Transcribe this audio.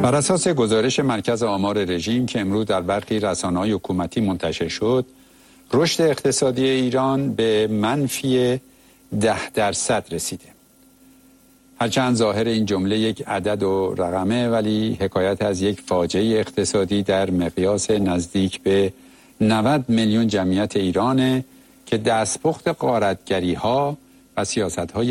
بر اساس گزارش مرکز آمار رژیم که امروز در برخی رسانه‌های حکومتی منتشر شد، رشد اقتصادی ایران به منفی 10% رسیده. هرچند ظاهر این جمله یک عدد و رقمه، ولی حکایت از یک فاجعه اقتصادی در مقیاس نزدیک به 90 میلیون جمعیت ایرانه که دستپخت غارتگری‌ها و سیاست‌های